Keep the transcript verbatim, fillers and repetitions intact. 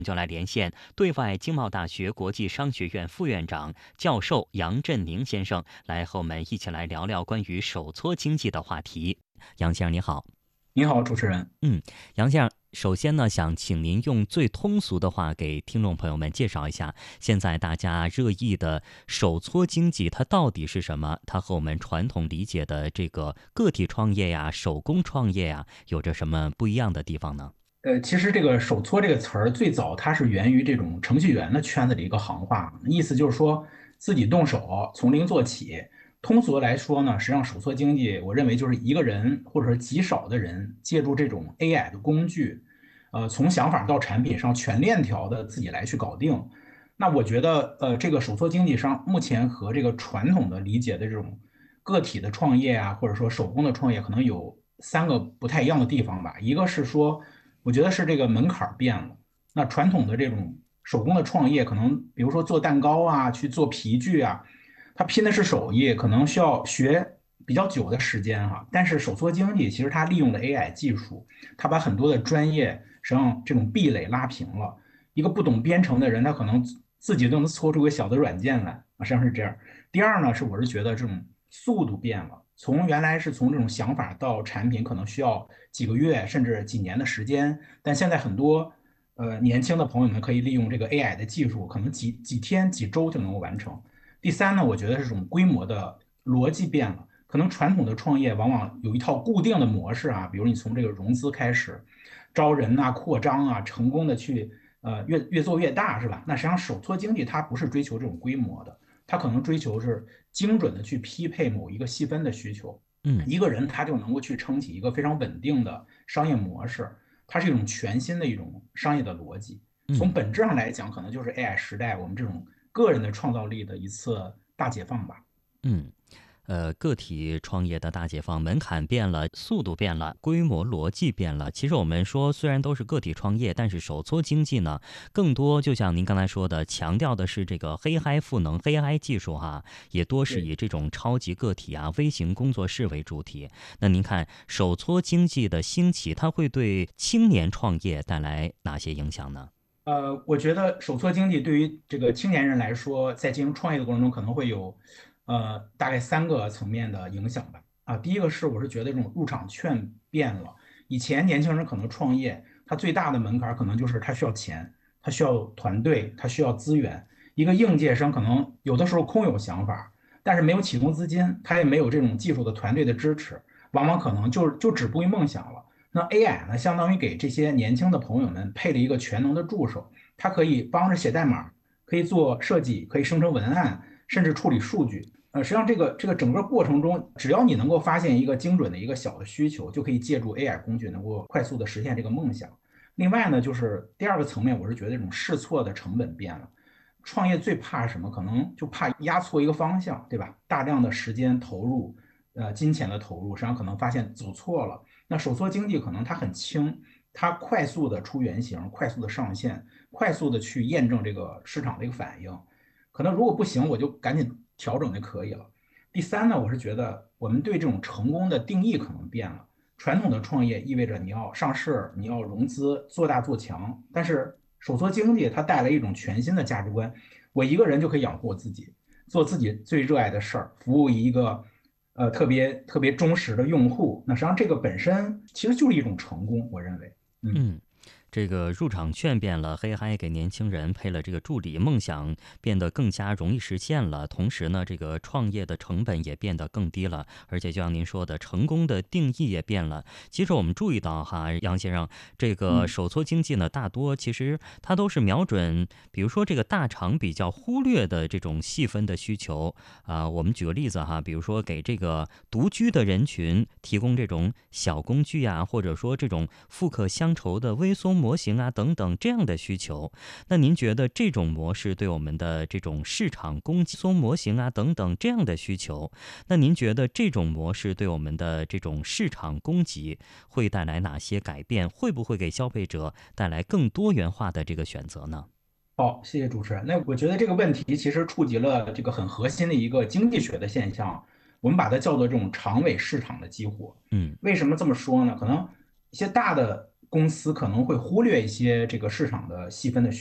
就来连线对外经贸大学国际商学院副院长、教授杨振宁先生，来和我们一起来聊聊关于手搓经济的话题。杨先生你好。 你好，主持人。 嗯，杨先生，首先呢，想请您用最通俗的话给听众朋友们介绍一下，现在大家热议的手搓经济它到底是什么？它和我们传统理解的这个个体创业呀、手工创业呀，有着什么不一样的地方呢？ 呃，其实这个“手搓”这个词儿最早它是源于这种程序员的圈子里一个行话，意思就是说自己动手从零做起。通俗的来说呢，实际上手搓经济，我认为就是一个人或者说极少的人借助这种 A I 的工具，呃，从想法到产品上全链条的自己来去搞定。那我觉得，呃，这个手搓经济上目前和这个传统的理解的这种个体的创业啊，或者说手工的创业，可能有三个不太一样的地方吧。一个是说，我觉得是这个门槛儿变了。那传统的这种手工的创业，可能比如说做蛋糕啊，去做皮具啊，它拼的是手艺，可能需要学比较久的时间哈。但是手搓经济其实它利用了 A I 技术，它把很多的专业实际上这种壁垒拉平了。一个不懂编程的人，他可能自自己都能搓出个小的软件来啊，实际上是这样。第二呢，是我是觉得这种速度变了，从原来是从这种想法到产品可能需要几个月甚至几年的时间，但现在很多呃年轻的朋友们可以利用这个 A I 的技术，可能几几天几周就能够完成。第三呢，我觉得是这种规模的逻辑变了，可能传统的创业往往有一套固定的模式啊，比如你从这个融资开始，招人呐、扩张啊，成功的去呃越越做越大，是吧？那实际上手搓经济它不是追求这种规模的。他可能追求是精准的去匹配某一个细分的需求， 嗯一个人他就能够去撑起一个非常稳定的商业模式，它是一种全新的一种商业的逻辑。从嗯本质上来讲，可能就是 A I 时代我们这种个人的创造力的一次大解放吧。 嗯。呃，个体创业的大解放，门槛变了，速度变了，规模逻辑变了。其实我们说，虽然都是个体创业，但是手搓经济呢，更多就像您刚才说的，强调的是这个黑嗨赋能、黑嗨技术哈，也多是对。 以这种超级个体啊、微型工作室为主体。那您看，手搓经济的兴起，它会对青年创业带来哪些影响呢？ 呃，我觉得手搓经济对于这个青年人来说，在进行创业的过程中，可能会有呃大概三个层面的影响吧。啊，第一个是我是觉得这种入场券变了，以前年轻人可能创业，他最大的门槛儿可能就是他需要钱，他需要团队，他需要资源。一个应届生可能有的时候空有想法，但是没有启动资金，他也没有这种技术的团队的支持，往往可能就就止步于梦想了。那 A I 呢，相当于给这些年轻的朋友们配了一个全能的助手，它可以帮着写代码，可以做设计，可以生成文案，甚至处理数据。呃，实际上这个这个整个过程中，只要你能够发现一个精准的一个小的需求，就可以借助 A I 工具能够快速的实现这个梦想。另外呢，就是第二个层面，我是觉得这种试错的成本变了。创业最怕什么？可能就怕压错一个方向，对吧？大量的时间投入，呃，金钱的投入，实际上可能发现走错了。那手搓经济可能它很轻，它快速的出原型，快速的上线，快速的去验证这个市场的一个反应。可能如果不行，我就赶紧调整就可以了。第三呢，我是觉得我们对这种成功的定义可能变了。传统的创业意味着你要上市，你要融资，做大做强，但是手搓经济它带来一种全新的价值观，我一个人就可以养活我自己，做自己最热爱的事儿，服务一个呃特别特别忠实的用户。那实际上这个本身其实就是一种成功，我认为。嗯。 嗯，这个入场券变了，黑嗨给年轻人配了这个助理，梦想变得更加容易实现了。同时呢，这个创业的成本也变得更低了，而且就像您说的，成功的定义也变了。其实我们注意到哈，杨先生，这个嗯。 手搓经济呢，大多其实它都是瞄准，比如说这个大厂比较忽略的这种细分的需求啊、我们举个例子哈，比如说给这个独居的人群提供这种小工具啊，或者说这种复刻乡筹的微缩模型啊等等这样的需求。那您觉得这种模式对我们的这种市场供给缩模型啊等等这样的需求，那您觉得这种模式对我们的这种市场供给会带来哪些改变？会不会给消费者带来更多元化的这个选择呢？ 好，谢谢主持人。那我觉得这个问题其实触及了这个很核心的一个经济学的现象，我们把它叫做这种长尾市场的激活。 嗯为什么这么说呢？可能一些大的公司可能会忽略一些这个市场的细分的需